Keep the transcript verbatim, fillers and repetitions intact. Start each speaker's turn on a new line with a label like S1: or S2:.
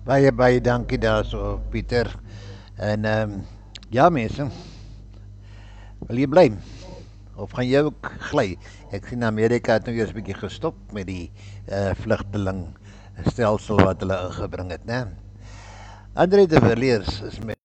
S1: Baie baie dankie daarso Pieter. En ehm um, ja mense, wil jy bly of gaan jy ook gly? Ek sien Amerika het nou eers 'n bietjie gestop met die uh vlugteling stelsel wat hulle ingebring het, né? Andre de Villiers is met